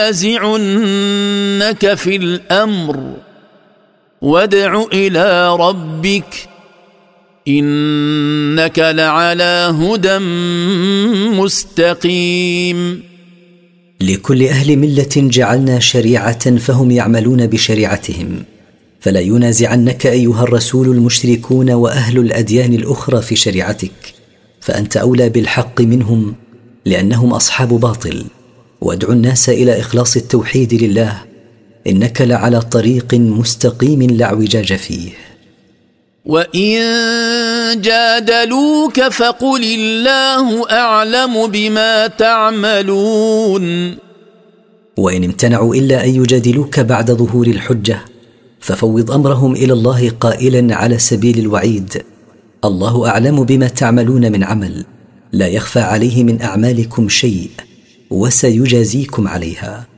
ينازعنك في الأمر وادع إلى ربك إنك لعلى هدى مستقيم. لكل أهل ملة جعلنا شريعة فهم يعملون بشريعتهم، فلا ينازعنك أيها الرسول المشركون وأهل الأديان الأخرى في شريعتك، فأنت أولى بالحق منهم لأنهم أصحاب باطل. وادعو الناس إلى إخلاص التوحيد لله، إنك لعلى طريق مستقيم لا اعوجاج فيه. وإن جادلوك فقل الله أعلم بما تعملون. وإن امتنعوا إلا أن يجادلوك بعد ظهور الحجة ففوض أمرهم إلى الله قائلا على سبيل الوعيد: الله أعلم بما تعملون من عمل، لا يخفى عليه من أعمالكم شيء وسيجازيكم عليها.